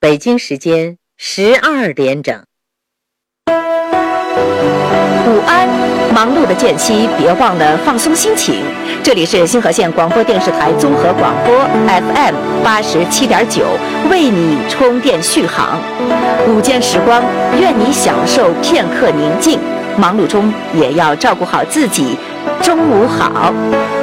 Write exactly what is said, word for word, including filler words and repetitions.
北京时间十二点整。 午安，忙碌的间隙，别忘了放松心情。这里是星河县广播电视台综合广播 F M 八十七点九，为你充电续航。午间时光，愿你享受片刻宁静，忙碌中也要照顾好自己。中午好。